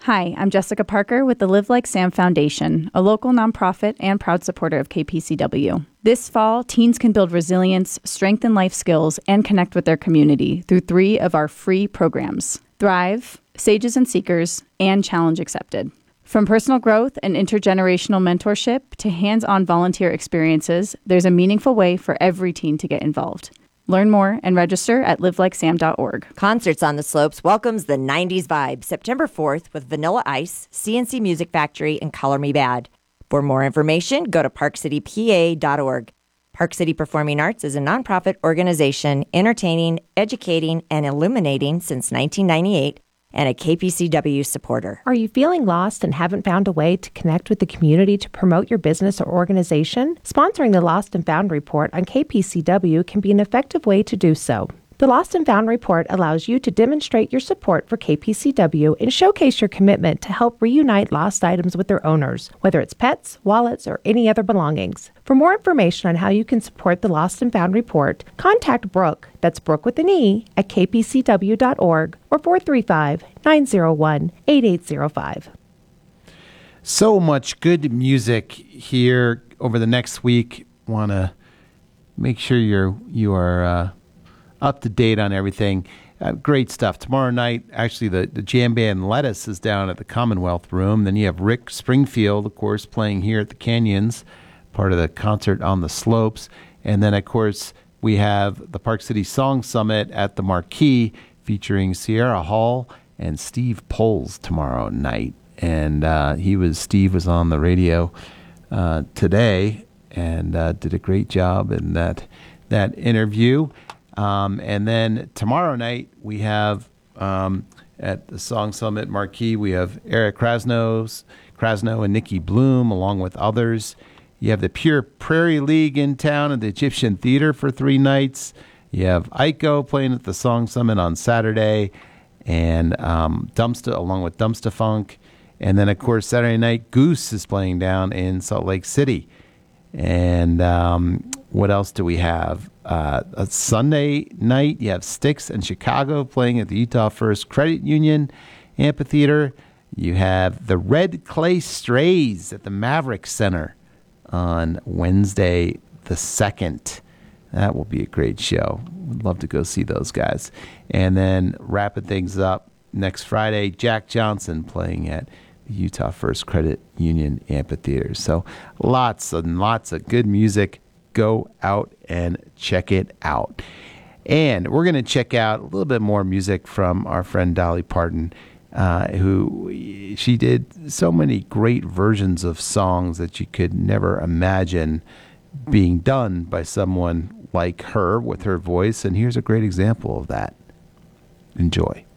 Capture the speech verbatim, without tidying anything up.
Hi, I'm Jessica Parker with the Live Like Sam Foundation, a local nonprofit and proud supporter of K P C W. This fall, teens can build resilience, strengthen life skills, and connect with their community through three of our free programs: Thrive, Sages and Seekers, and Challenge Accepted. From personal growth and intergenerational mentorship to hands-on volunteer experiences, there's a meaningful way for every teen to get involved. Learn more and register at live like sam dot org. Concerts on the Slopes welcomes the nineties vibe September fourth with Vanilla Ice, C N C Music Factory, and Color Me Bad. For more information, go to park city p a dot org. Park City Performing Arts is a nonprofit organization entertaining, educating, and illuminating since nineteen ninety-eight, and a K P C W supporter. Are you feeling lost and haven't found a way to connect with the community to promote your business or organization? Sponsoring the Lost and Found Report on K P C W can be an effective way to do so. The Lost and Found Report allows you to demonstrate your support for K P C W and showcase your commitment to help reunite lost items with their owners, whether it's pets, wallets, or any other belongings. For more information on how you can support the Lost and Found Report, contact Brooke, that's Brooke with an E, at k p c w dot org or four three five, nine zero one, eight eight zero five. So much good music here over the next week. Want to make sure you're you are uh, up to date on everything. Uh, great stuff. Tomorrow night, actually, the, the jam band Lettuce is down at the Commonwealth Room. Then you have Rick Springfield, of course, playing here at the Canyons, part of the concert on the Slopes. And then, of course, we have the Park City Song Summit at the Marquee featuring Sierra Hall and Steve Poles tomorrow night. And uh, he was Steve was on the radio uh, today and uh, did a great job in that that interview. Um, and then tomorrow night we have um, at the Song Summit Marquee, we have Eric Krasno's, Krasno and Nikki Bloom, along with others. You have the Pure Prairie League in town at the Egyptian Theater for three nights. You have Aiko playing at the Song Summit on Saturday, and um, Dumpsta, along with Dumpsta Funk. And then, of course, Saturday night, Goose is playing down in Salt Lake City. And um, what else do we have? Uh, a Sunday night, you have Styx and Chicago playing at the Utah First Credit Union Amphitheater. You have the Red Clay Strays at the Maverick Center on Wednesday the second. That will be a great show. Would love to go see those guys. And then wrapping things up next Friday, Jack Johnson playing at the Utah First Credit Union Amphitheater. So lots and lots of good music. Go out and check it out. And we're going to check out a little bit more music from our friend Dolly Parton, uh, who she did so many great versions of songs that you could never imagine being done by someone like her with her voice. And here's a great example of that. Enjoy.